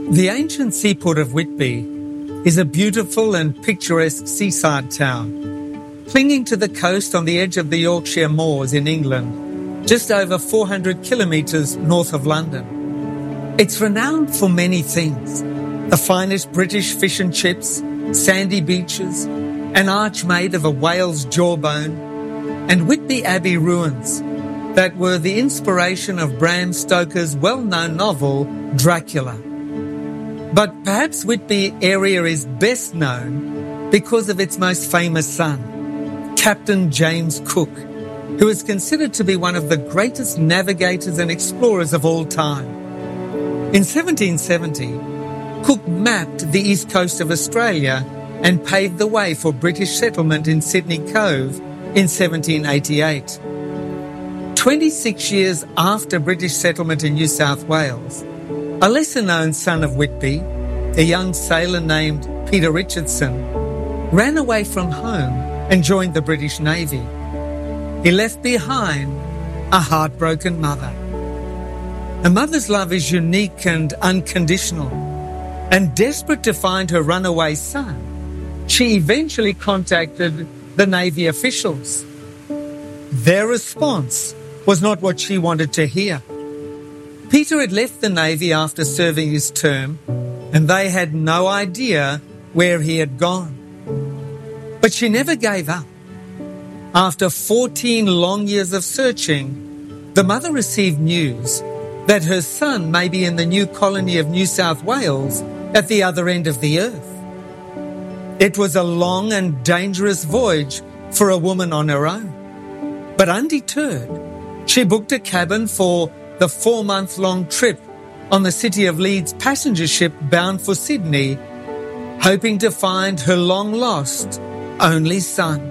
The ancient seaport of Whitby is a beautiful and picturesque seaside town, clinging to the coast on the edge of the Yorkshire Moors in England, just over 400 kilometres north of London. It's renowned for many things: the finest British fish and chips, sandy beaches, an arch made of a whale's jawbone, and Whitby Abbey ruins that were the inspiration of Bram Stoker's well-known novel, Dracula. But perhaps Whitby area is best known because of its most famous son, Captain James Cook, who is considered to be one of the greatest navigators and explorers of all time. In 1770, Cook mapped the east coast of Australia and paved the way for British settlement in Sydney Cove in 1788. 26 years after British settlement in New South Wales, a lesser-known son of Whitby, a young sailor named Peter Richardson, ran away from home and joined the British Navy. He left behind a heartbroken mother. A mother's love is unique and unconditional, and desperate to find her runaway son, she eventually contacted the Navy officials. Their response was not what she wanted to hear. Peter had left the Navy after serving his term, and they had no idea where he had gone. But she never gave up. After 14 long years of searching, the mother received news that her son may be in the new colony of New South Wales at the other end of the earth. It was a long and dangerous voyage for a woman on her own. But undeterred, she booked a cabin for the 4-month-long trip on the City of Leeds passenger ship bound for Sydney, hoping to find her long-lost only son.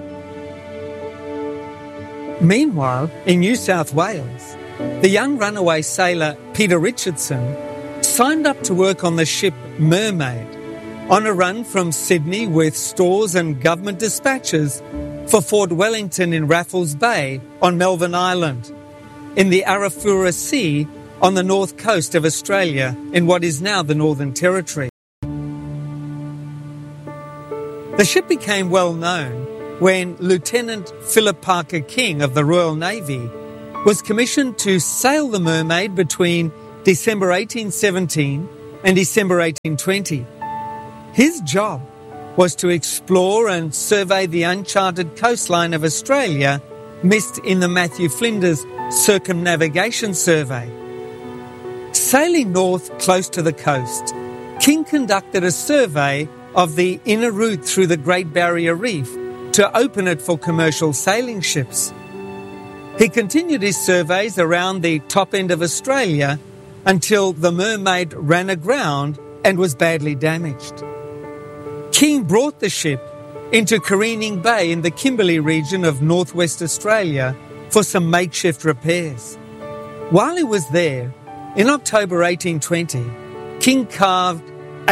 Meanwhile, in New South Wales, the young runaway sailor Peter Richardson signed up to work on the ship Mermaid, on a run from Sydney with stores and government dispatches for Fort Wellington in Raffles Bay on Melville Island, in the Arafura Sea on the north coast of Australia in what is now the Northern Territory. The ship became well known when Lieutenant Philip Parker King of the Royal Navy was commissioned to sail the Mermaid between December 1817 and December 1820. His job was to explore and survey the uncharted coastline of Australia missed in the Matthew Flinders Circumnavigation Survey. Sailing north close to the coast, King conducted a survey of the inner route through the Great Barrier Reef to open it for commercial sailing ships. He continued his surveys around the top end of Australia until the Mermaid ran aground and was badly damaged. King brought the ship into Careening Bay in the Kimberley region of northwest Australia for some makeshift repairs. While he was there, in October 1820, King carved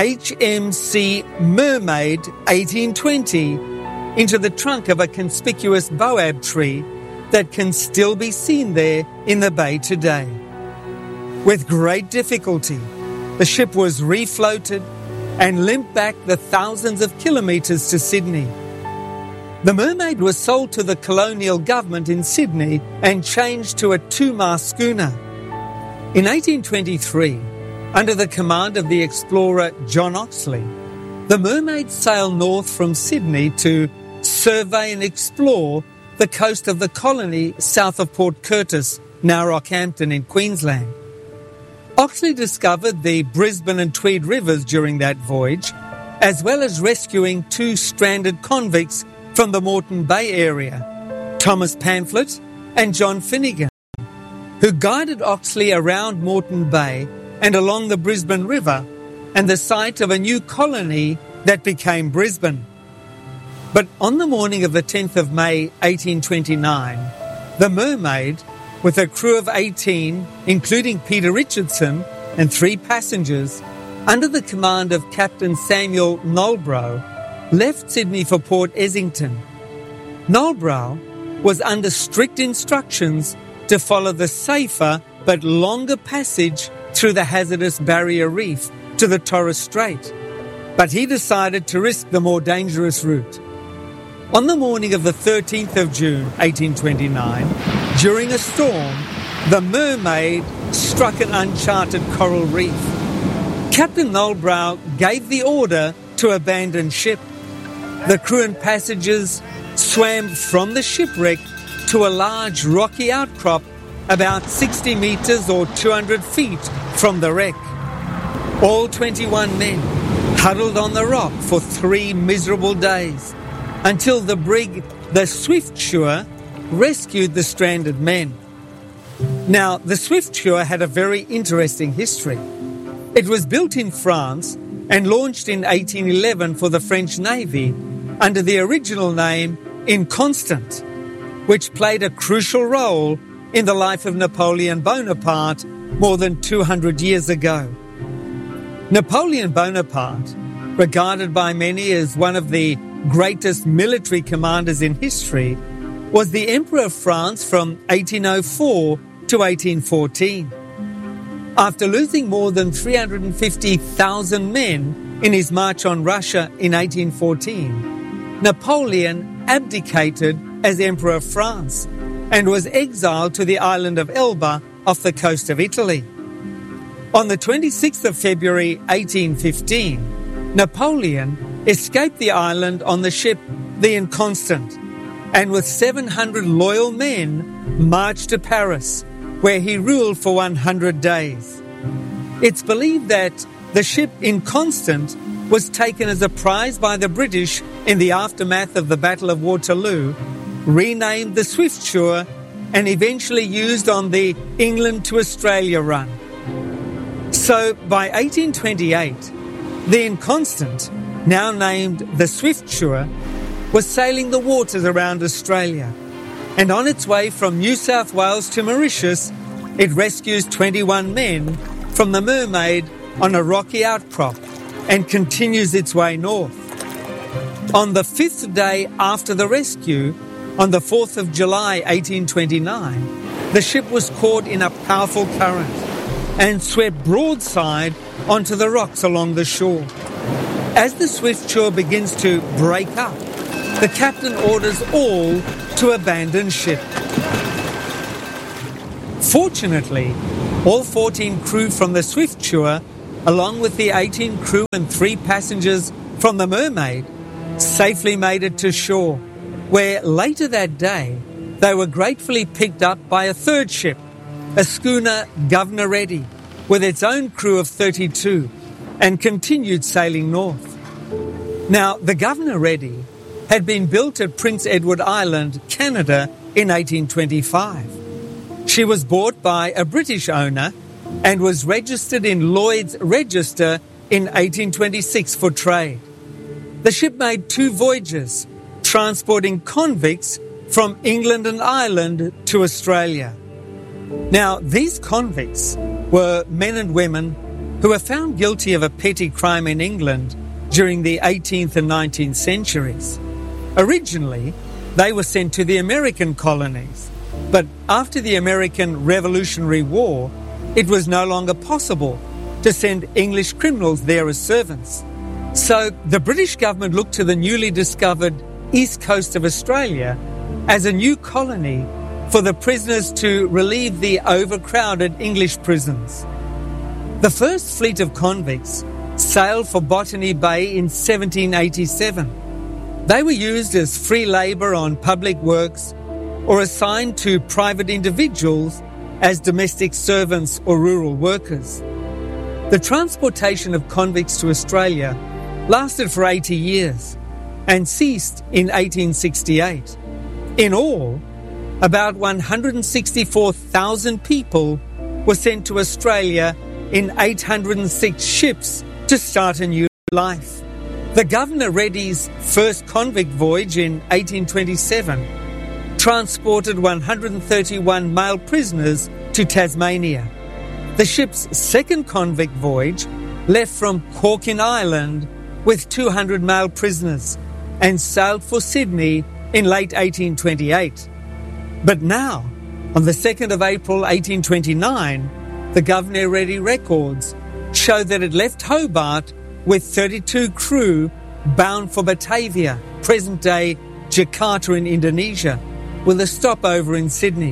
HMC Mermaid 1820 into the trunk of a conspicuous boab tree that can still be seen there in the bay today. With great difficulty, the ship was refloated and limped back the thousands of kilometres to Sydney. The Mermaid was sold to the colonial government in Sydney and changed to a 2-mast schooner. In 1823, under the command of the explorer John Oxley, the Mermaid sailed north from Sydney to survey and explore the coast of the colony south of Port Curtis, now Rockhampton in Queensland. Oxley discovered the Brisbane and Tweed rivers during that voyage, as well as rescuing 2 stranded convicts from the Moreton Bay area, Thomas Pamphlet and John Finnegan, who guided Oxley around Moreton Bay and along the Brisbane River and the site of a new colony that became Brisbane. But on the morning of the 10th of May 1829, the Mermaid, with a crew of 18, including Peter Richardson and 3 passengers, under the command of Captain Samuel Nolbrough, left Sydney for Port Essington. Nolbrough was under strict instructions to follow the safer but longer passage through the hazardous Barrier Reef to the Torres Strait, but he decided to risk the more dangerous route. On the morning of the 13th of June 1829, during a storm, the Mermaid struck an uncharted coral reef. Captain Nolbrow gave the order to abandon ship. The crew and passengers swam from the shipwreck to a large rocky outcrop about 60 metres or 200 feet from the wreck. All 21 men huddled on the rock for 3 miserable days until the brig, the Swiftsure, rescued the stranded men. Now, the Swiftsure had a very interesting history. It was built in France and launched in 1811 for the French Navy under the original name Inconstant, which played a crucial role in the life of Napoleon Bonaparte more than 200 years ago. Napoleon Bonaparte, regarded by many as one of the greatest military commanders in history, was the Emperor of France from 1804 to 1814. After losing more than 350,000 men in his march on Russia in 1814, Napoleon abdicated as Emperor of France and was exiled to the island of Elba off the coast of Italy. On the 26th of February 1815, Napoleon escaped the island on the ship the Inconstant and with 700 loyal men marched to Paris, where he ruled for 100 days. It's believed that the ship Inconstant was taken as a prize by the British in the aftermath of the Battle of Waterloo, renamed the Swiftsure, and eventually used on the England to Australia run. So by 1828, the Inconstant, now named the Swiftsure, was sailing the waters around Australia, and on its way from New South Wales to Mauritius, it rescues 21 men from the Mermaid on a rocky outcrop and continues its way north. On the 5th day after the rescue, on the 4th of July 1829, the ship was caught in a powerful current and swept broadside onto the rocks along the shore. As the Swiftsure begins to break up, the captain orders all to abandon ship. Fortunately, all 14 crew from the Swiftsure, along with the 18 crew and 3 passengers from the Mermaid, safely made it to shore, where later that day they were gratefully picked up by a third ship, a schooner Governor Ready, with its own crew of 32, and continued sailing north. Now, the Governor Ready had been built at Prince Edward Island, Canada, in 1825. She was bought by a British owner and was registered in Lloyd's Register in 1826 for trade. The ship made 2 voyages, transporting convicts from England and Ireland to Australia. Now, these convicts were men and women who were found guilty of a petty crime in England during the 18th and 19th centuries. Originally, they were sent to the American colonies, but after the American Revolutionary War, it was no longer possible to send English criminals there as servants. So the British government looked to the newly discovered east coast of Australia as a new colony for the prisoners to relieve the overcrowded English prisons. The first fleet of convicts sailed for Botany Bay in 1787. They were used as free labour on public works or assigned to private individuals as domestic servants or rural workers. The transportation of convicts to Australia lasted for 80 years and ceased in 1868. In all, about 164,000 people were sent to Australia in 806 ships to start a new life. The Governor Ready's first convict voyage in 1827 transported 131 male prisoners to Tasmania. The ship's second convict voyage left from Corkin Island with 200 male prisoners and sailed for Sydney in late 1828. But now, on the 2nd of April 1829, the Governor Ready records showed that it left Hobart with 32 crew bound for Batavia, present-day Jakarta in Indonesia, with a stopover in Sydney.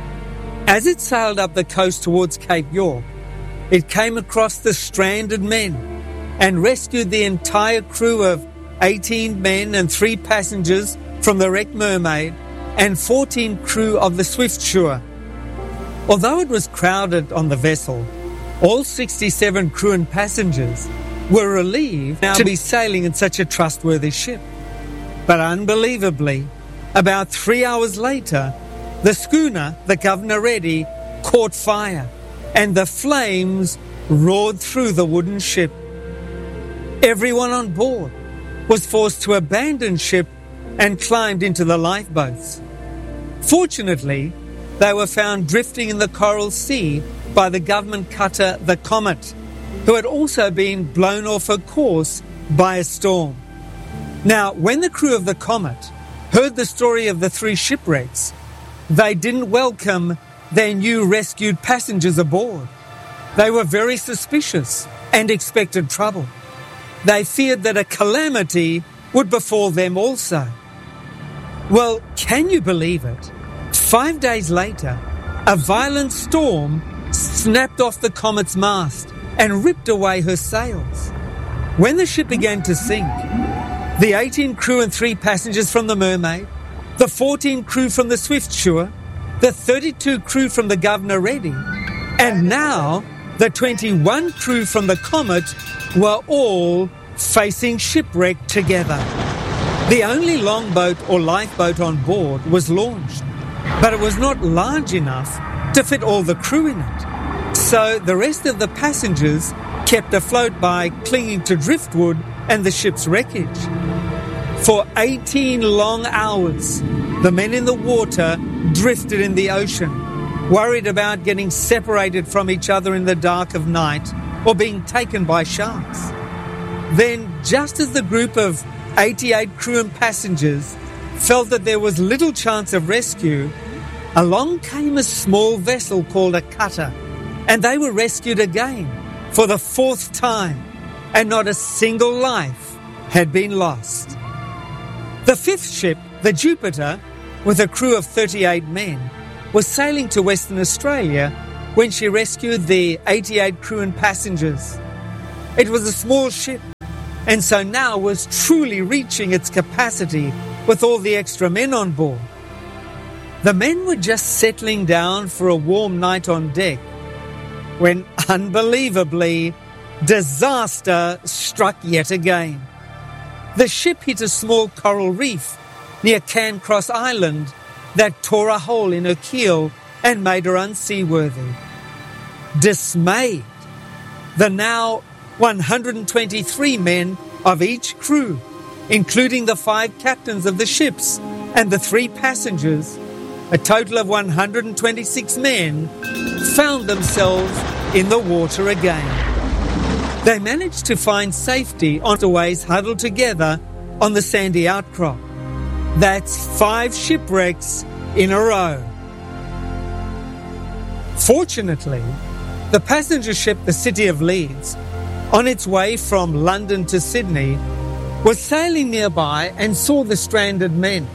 As it sailed up the coast towards Cape York, it came across the stranded men and rescued the entire crew of 18 men and 3 passengers from the wrecked Mermaid and 14 crew of the Swiftsure. Although it was crowded on the vessel, all 67 crew and passengers were relieved to be sailing in such a trustworthy ship. But unbelievably, about 3 hours later, the schooner, the Governor Ready, caught fire, and the flames roared through the wooden ship. Everyone on board was forced to abandon ship and climbed into the lifeboats. Fortunately, they were found drifting in the Coral Sea by the government cutter the Comet, who had also been blown off her course by a storm. Now, when the crew of the Comet heard the story of the 3 shipwrecks, they didn't welcome their new rescued passengers aboard. They were very suspicious and expected trouble. They feared that a calamity would befall them also. Well, can you believe it? 5 days later, a violent storm snapped off the Comet's mast and ripped away her sails. When the ship began to sink, the 18 crew and 3 passengers from the Mermaid, the 14 crew from the Swiftsure, the 32 crew from the Governor Ready, and now the 21 crew from the Comet were all facing shipwreck together. The only longboat or lifeboat on board was launched, but it was not large enough to fit all the crew in it. So the rest of the passengers kept afloat by clinging to driftwood and the ship's wreckage. For 18 long hours, the men in the water drifted in the ocean, worried about getting separated from each other in the dark of night or being taken by sharks. Then, just as the group of 88 crew and passengers felt that there was little chance of rescue, along came a small vessel called a cutter, and they were rescued again for the 4th time, and not a single life had been lost. The 5th ship, the Jupiter, with a crew of 38 men, was sailing to Western Australia when she rescued the 88 crew and passengers. It was a small ship, and so now was truly reaching its capacity with all the extra men on board. The men were just settling down for a warm night on deck when, unbelievably, disaster struck yet again. The ship hit a small coral reef near Cairncross Island that tore a hole in her keel and made her unseaworthy. Dismayed, the now 123 men of each crew, including the 5 captains of the ships and the 3 passengers, a total of 126 men, found themselves in the water again. They managed to find safety on the ways huddled together on the sandy outcrop. That's 5 shipwrecks in a row. Fortunately, the passenger ship, the City of Leeds, on its way from London to Sydney, was sailing nearby and saw the stranded men.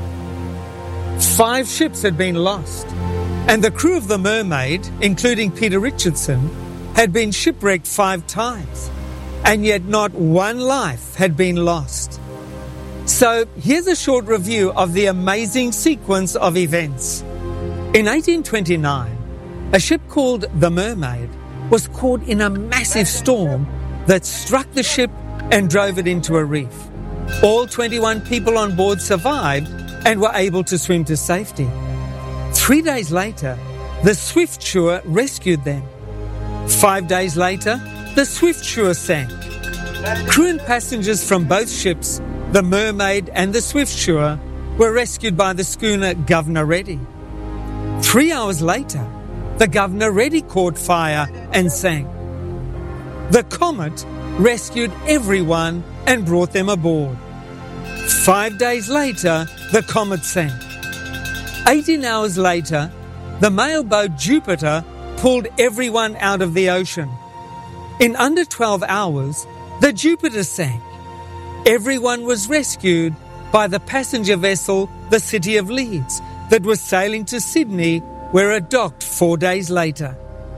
5 ships had been lost, and the crew of the Mermaid, including Peter Richardson, had been shipwrecked 5 times, and yet not one life had been lost. So here's a short review of the amazing sequence of events. In 1829, a ship called the Mermaid was caught in a massive storm that struck the ship and drove it into a reef. All 21 people on board survived and were able to swim to safety. 3 days later, the Swiftsure rescued them. 5 days later, the Swiftsure sank. Crew and passengers from both ships, the Mermaid and the Swiftsure, were rescued by the schooner Governor Ready. 3 hours later, the Governor Ready caught fire and sank. The Comet rescued everyone and brought them aboard. 5 days later, the Comet sank. 18 hours later, the mailboat Jupiter pulled everyone out of the ocean. In under 12 hours, the Jupiter sank. Everyone was rescued by the passenger vessel, the City of Leeds, that was sailing to Sydney, where it docked 4 days later.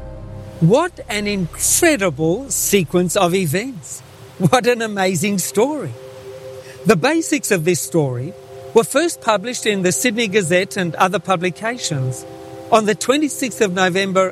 What an incredible sequence of events. What an amazing story. The basics of this story were first published in the Sydney Gazette and other publications on the 26th of November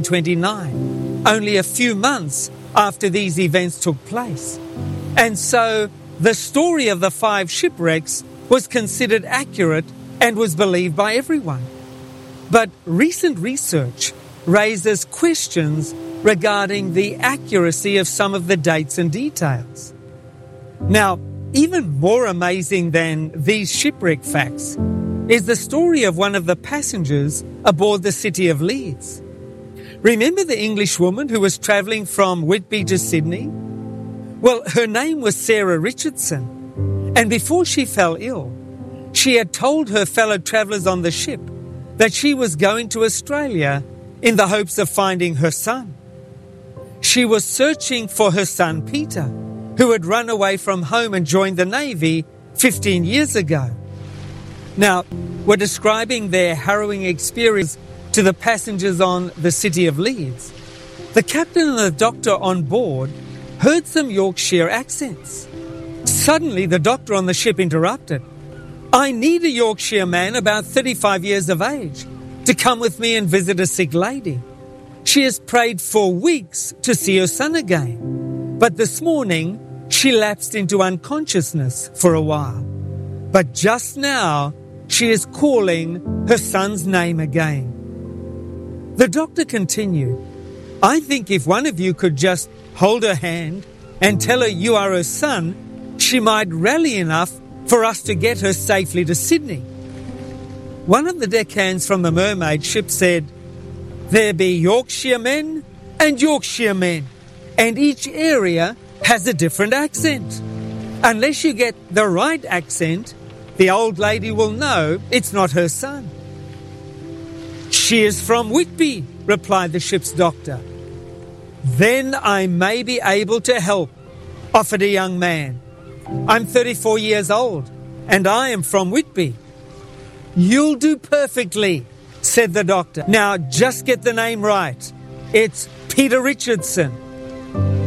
1829, only a few months after these events took place. And so the story of the 5 shipwrecks was considered accurate and was believed by everyone. But recent research raises questions regarding the accuracy of some of the dates and details. Now, even more amazing than these shipwreck facts is the story of one of the passengers aboard the City of Leeds. Remember the English woman who was travelling from Whitby to Sydney? Well, her name was Sarah Richardson, and before she fell ill, she had told her fellow travellers on the ship that she was going to Australia in the hopes of finding her son. She was searching for her son Peter, who had run away from home and joined the Navy 15 years ago. Now, we're describing their harrowing experience to the passengers on the City of Leeds. The captain and the doctor on board heard some Yorkshire accents. Suddenly, the doctor on the ship interrupted. "I need a Yorkshire man about 35 years of age to come with me and visit a sick lady. She has prayed for weeks to see her son again, but this morning she lapsed into unconsciousness for a while. But just now she is calling her son's name again." The doctor continued, "I think if one of you could just hold her hand and tell her you are her son, she might rally enough for us to get her safely to Sydney." One of the deckhands from the Mermaid ship said, "There be Yorkshire men and Yorkshire men, and each area has a different accent. Unless you get the right accent, the old lady will know it's not her son." "She is from Whitby," replied the ship's doctor. "Then I may be able to help," offered a young man. "I'm 34 years old, and I am from Whitby." "You'll do perfectly," said the doctor. "Now just get the name right. It's Peter Richardson."